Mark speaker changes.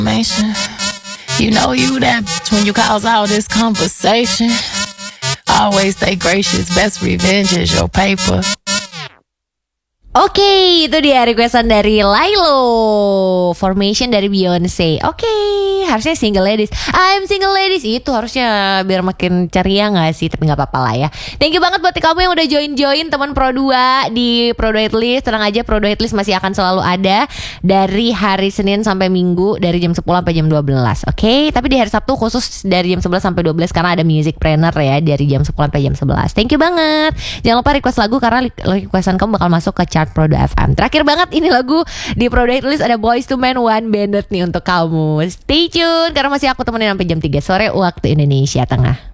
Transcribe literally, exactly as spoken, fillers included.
Speaker 1: information. You know you that bitch when you cause all this conversation. Always stay gracious, best revenge is your paper.
Speaker 2: Oke, okay, itu dia requestan dari Lailo, Formation dari Beyonce. Oke, okay, harusnya Single Ladies. I'm Single Ladies itu harusnya biar makin ceria gak sih? Tapi gak apa-apa lah ya. Thank you banget buat kamu yang udah join-join teman Pro dua di Pro dua Hitlist. Tenang aja, Pro dua Hitlist masih akan selalu ada dari hari Senin sampai Minggu dari jam sepuluh sampai jam dua belas. Oke, okay? Tapi di hari Sabtu khusus dari jam sebelas sampai dua belas karena ada Music Planner ya dari jam sepuluh sampai jam sebelas. Thank you banget. Jangan lupa request lagu karena requestan kamu bakal masuk ke chart Pro dua F M. Terakhir banget ini lagu di Pro dua Hitlist ada Boyz two Men One Bandit nih untuk kamu. Stay tune karena masih aku temenin sampai jam tiga sore waktu Indonesia Tengah.